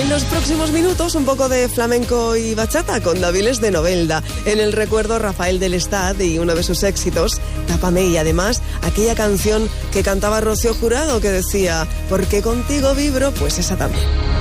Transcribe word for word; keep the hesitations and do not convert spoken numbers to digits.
En los próximos minutos, un poco de flamenco y bachata con Daviles de Novelda. En el recuerdo, Rafael del Estad y uno de sus éxitos, Tápame, y además aquella canción que cantaba Rocío Jurado que decía, porque contigo vibro, pues esa también.